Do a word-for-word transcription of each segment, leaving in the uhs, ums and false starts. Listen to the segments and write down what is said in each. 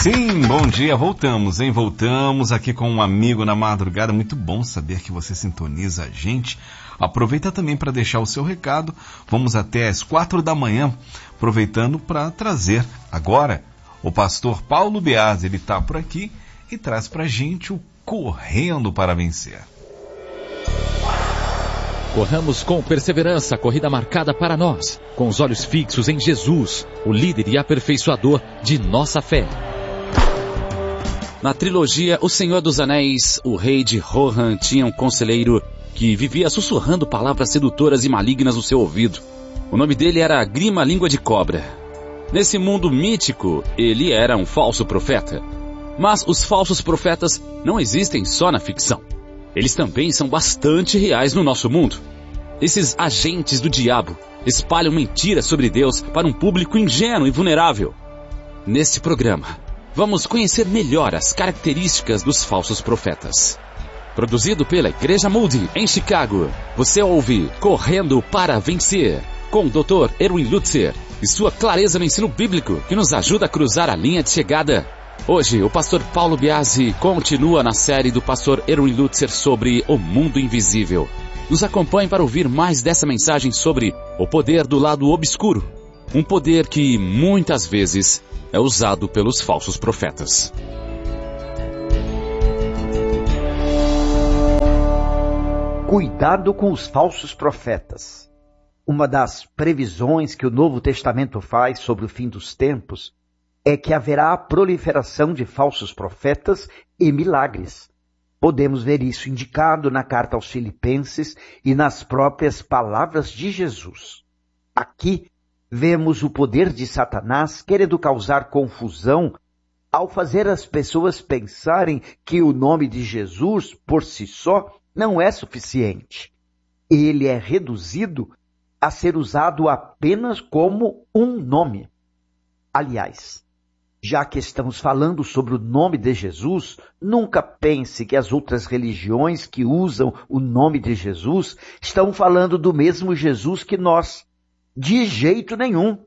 Sim, bom dia, voltamos, hein? Voltamos aqui com um amigo na madrugada. Muito bom saber que você sintoniza a gente. Aproveita também para deixar o seu recado. Vamos até às quatro da manhã, aproveitando para trazer agora o pastor Paulo Biasi. Ele está por aqui e traz para a gente o Correndo para Vencer. Corramos com perseverança a corrida marcada para nós, com os olhos fixos em Jesus, o líder e aperfeiçoador de nossa fé. Na trilogia O Senhor dos Anéis, o rei de Rohan tinha um conselheiro que vivia sussurrando palavras sedutoras e malignas no seu ouvido. O nome dele era Grima Língua de Cobra. Nesse mundo mítico, ele era um falso profeta. Mas os falsos profetas não existem só na ficção. Eles também são bastante reais no nosso mundo. Esses agentes do diabo espalham mentiras sobre Deus para um público ingênuo e vulnerável. Nesse programa, vamos conhecer melhor as características dos falsos profetas. Produzido pela Igreja Moody, em Chicago, você ouve Correndo para Vencer, com o doutor Erwin Lutzer e sua clareza no ensino bíblico que nos ajuda a cruzar a linha de chegada. Hoje, o pastor Paulo Biasi continua na série do pastor Erwin Lutzer sobre o mundo invisível. Nos acompanhe para ouvir mais dessa mensagem sobre o poder do lado obscuro. Um poder que, muitas vezes, é usado pelos falsos profetas. Cuidado com os falsos profetas. Uma das previsões que o Novo Testamento faz sobre o fim dos tempos é que haverá a proliferação de falsos profetas e milagres. Podemos ver isso indicado na carta aos Filipenses e nas próprias palavras de Jesus. Aqui vemos o poder de Satanás querendo causar confusão ao fazer as pessoas pensarem que o nome de Jesus, por si só, não é suficiente. Ele é reduzido a ser usado apenas como um nome. Aliás, já que estamos falando sobre o nome de Jesus, nunca pense que as outras religiões que usam o nome de Jesus estão falando do mesmo Jesus que nós. De jeito nenhum.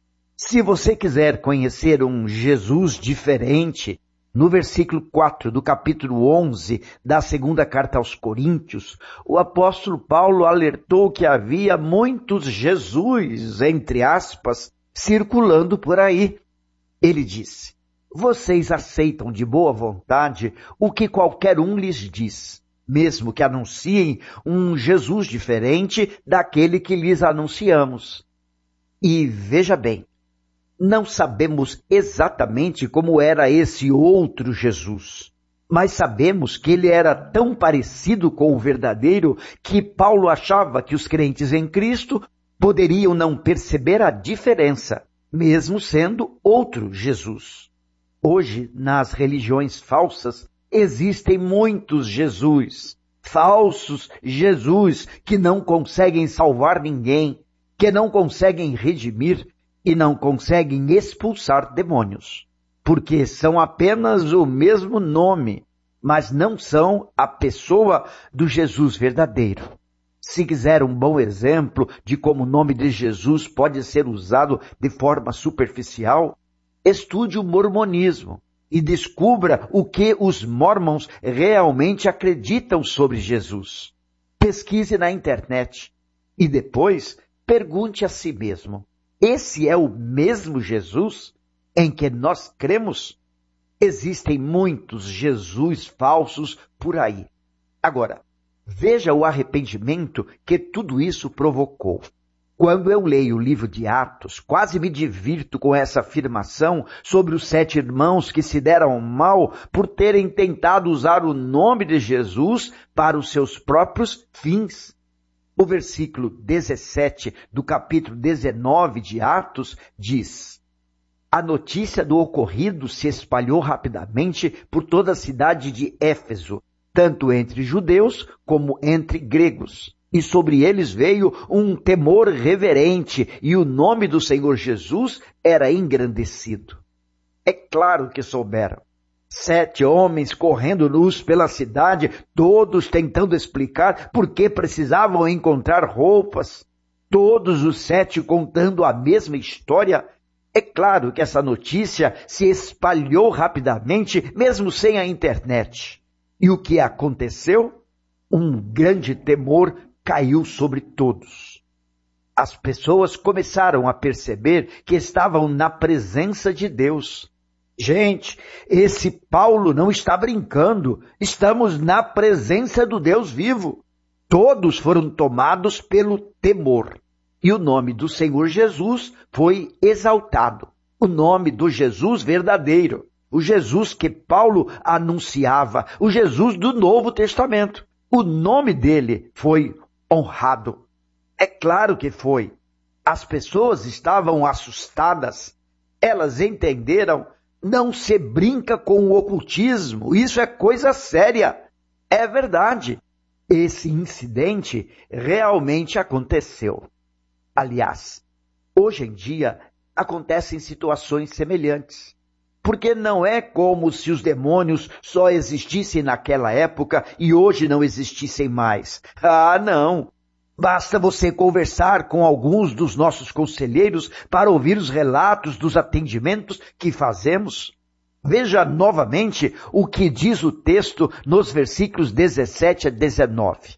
Se você quiser conhecer um Jesus diferente, no versículo quatro do capítulo onze da segunda carta aos Coríntios, o apóstolo Paulo alertou que havia muitos Jesus, entre aspas, circulando por aí. Ele disse: vocês aceitam de boa vontade o que qualquer um lhes diz, mesmo que anunciem um Jesus diferente daquele que lhes anunciamos. E veja bem, não sabemos exatamente como era esse outro Jesus, mas sabemos que ele era tão parecido com o verdadeiro que Paulo achava que os crentes em Cristo poderiam não perceber a diferença, mesmo sendo outro Jesus. Hoje, nas religiões falsas, existem muitos Jesus, falsos Jesus que não conseguem salvar ninguém, que não conseguem redimir e não conseguem expulsar demônios, porque são apenas o mesmo nome, mas não são a pessoa do Jesus verdadeiro. Se quiser um bom exemplo de como o nome de Jesus pode ser usado de forma superficial, estude o mormonismo e descubra o que os mormons realmente acreditam sobre Jesus. Pesquise na internet e depois pergunte a si mesmo: esse é o mesmo Jesus em que nós cremos? Existem muitos Jesus falsos por aí. Agora, veja o arrependimento que tudo isso provocou. Quando eu leio o livro de Atos, quase me divirto com essa afirmação sobre os sete irmãos que se deram mal por terem tentado usar o nome de Jesus para os seus próprios fins. O versículo dezessete do capítulo dezenove de Atos diz: a notícia do ocorrido se espalhou rapidamente por toda a cidade de Éfeso, tanto entre judeus como entre gregos. E sobre eles veio um temor reverente, e o nome do Senhor Jesus era engrandecido. É claro que souberam. Sete homens correndo nus pela cidade, todos tentando explicar por que precisavam encontrar roupas. Todos os sete contando a mesma história. É claro que essa notícia se espalhou rapidamente, mesmo sem a internet. E o que aconteceu? Um grande temor caiu sobre todos. As pessoas começaram a perceber que estavam na presença de Deus. Gente, esse Paulo não está brincando. Estamos na presença do Deus vivo. Todos foram tomados pelo temor. E o nome do Senhor Jesus foi exaltado. O nome do Jesus verdadeiro. O Jesus que Paulo anunciava. O Jesus do Novo Testamento. O nome dele foi honrado. É claro que foi. As pessoas estavam assustadas. Elas entenderam, não se brinca com o ocultismo. Isso é coisa séria. É verdade. Esse incidente realmente aconteceu. Aliás, hoje em dia acontecem situações semelhantes. Porque não é como se os demônios só existissem naquela época e hoje não existissem mais. Ah, não! Basta você conversar com alguns dos nossos conselheiros para ouvir os relatos dos atendimentos que fazemos. Veja novamente o que diz o texto nos versículos dezessete a dezenove.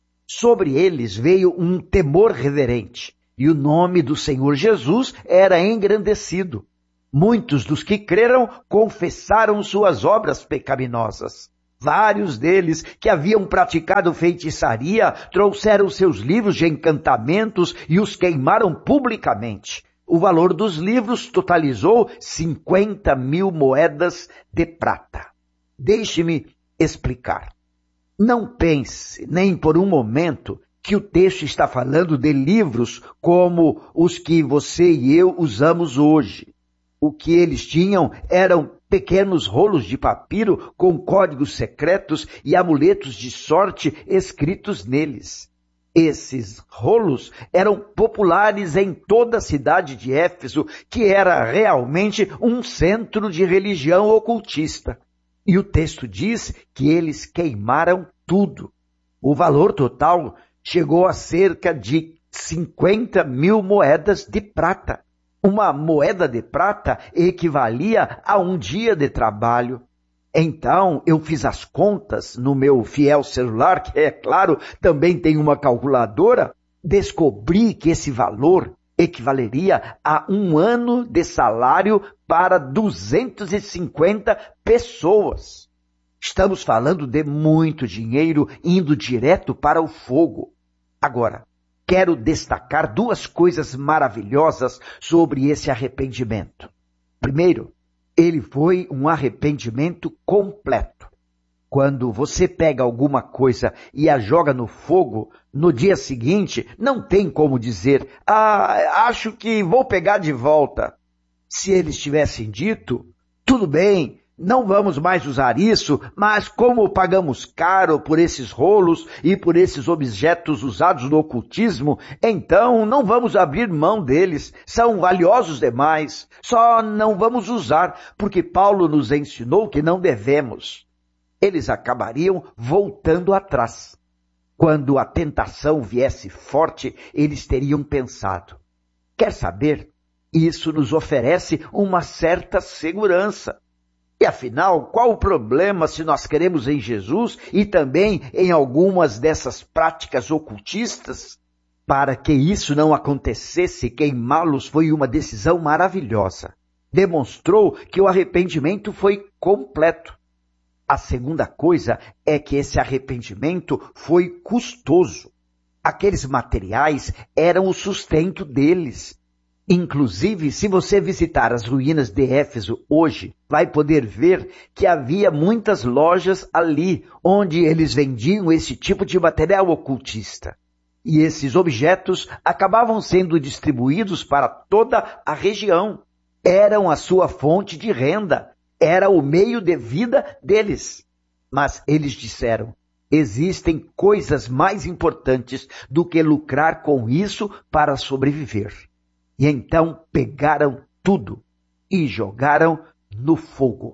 Sobre eles veio um temor reverente, e o nome do Senhor Jesus era engrandecido. Muitos dos que creram confessaram suas obras pecaminosas. Vários deles que haviam praticado feitiçaria trouxeram seus livros de encantamentos e os queimaram publicamente. O valor dos livros totalizou cinquenta mil moedas de prata. Deixe-me explicar. Não pense, nem por um momento, que o texto está falando de livros como os que você e eu usamos hoje. O que eles tinham eram pequenos rolos de papiro com códigos secretos e amuletos de sorte escritos neles. Esses rolos eram populares em toda a cidade de Éfeso, que era realmente um centro de religião ocultista. E o texto diz que eles queimaram tudo. O valor total chegou a cerca de cinquenta mil moedas de prata. Uma moeda de prata equivalia a um dia de trabalho. Então, eu fiz as contas no meu fiel celular, que é claro, também tem uma calculadora. Descobri que esse valor equivaleria a um ano de salário para duzentas e cinquenta pessoas. Estamos falando de muito dinheiro indo direto para o fogo. Agora, quero destacar duas coisas maravilhosas sobre esse arrependimento. Primeiro, ele foi um arrependimento completo. Quando você pega alguma coisa e a joga no fogo, no dia seguinte, não tem como dizer, ah, acho que vou pegar de volta. Se eles tivessem dito, tudo bem, não vamos mais usar isso, mas como pagamos caro por esses rolos e por esses objetos usados no ocultismo, então não vamos abrir mão deles, são valiosos demais, só não vamos usar, porque Paulo nos ensinou que não devemos. Eles acabariam voltando atrás. Quando a tentação viesse forte, eles teriam pensado, quer saber? Isso nos oferece uma certa segurança. E afinal, qual o problema se nós queremos em Jesus e também em algumas dessas práticas ocultistas? Para que isso não acontecesse, queimá-los foi uma decisão maravilhosa. Demonstrou que o arrependimento foi completo. A segunda coisa é que esse arrependimento foi custoso. Aqueles materiais eram o sustento deles. Inclusive, se você visitar as ruínas de Éfeso hoje, vai poder ver que havia muitas lojas ali, onde eles vendiam esse tipo de material ocultista. E esses objetos acabavam sendo distribuídos para toda a região. Eram a sua fonte de renda, era o meio de vida deles. Mas eles disseram, existem coisas mais importantes do que lucrar com isso para sobreviver. E então pegaram tudo e jogaram no fogo.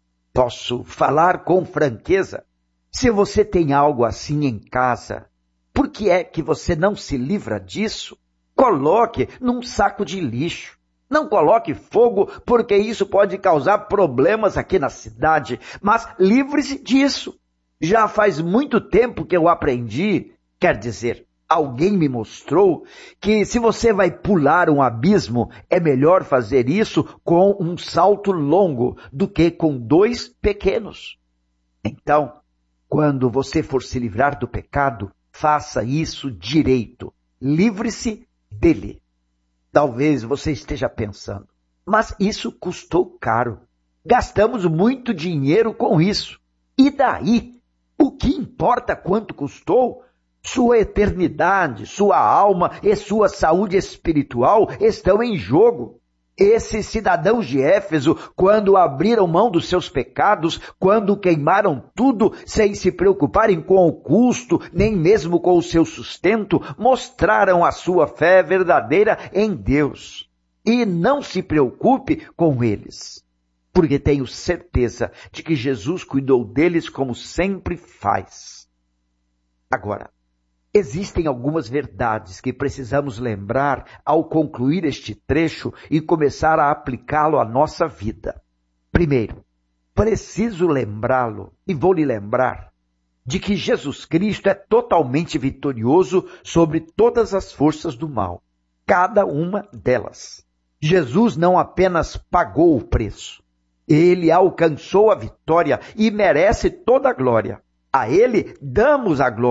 Posso falar com franqueza? Se você tem algo assim em casa, por que é que você não se livra disso? Coloque num saco de lixo. Não coloque fogo, porque isso pode causar problemas aqui na cidade, mas livre-se disso. Já faz muito tempo que eu aprendi, quer dizer, alguém me mostrou que se você vai pular um abismo, é melhor fazer isso com um salto longo do que com dois pequenos. Então, quando você for se livrar do pecado, faça isso direito. Livre-se dele. Talvez você esteja pensando, mas isso custou caro. Gastamos muito dinheiro com isso. E daí? O que importa quanto custou? Sua eternidade, sua alma e sua saúde espiritual estão em jogo. Esses cidadãos de Éfeso, quando abriram mão dos seus pecados, quando queimaram tudo sem se preocuparem com o custo, nem mesmo com o seu sustento, mostraram a sua fé verdadeira em Deus. E não se preocupe com eles, porque tenho certeza de que Jesus cuidou deles como sempre faz. Agora, existem algumas verdades que precisamos lembrar ao concluir este trecho e começar a aplicá-lo à nossa vida. Primeiro, preciso lembrá-lo, e vou lhe lembrar, de que Jesus Cristo é totalmente vitorioso sobre todas as forças do mal, cada uma delas. Jesus não apenas pagou o preço, ele alcançou a vitória e merece toda a glória. A ele damos a glória.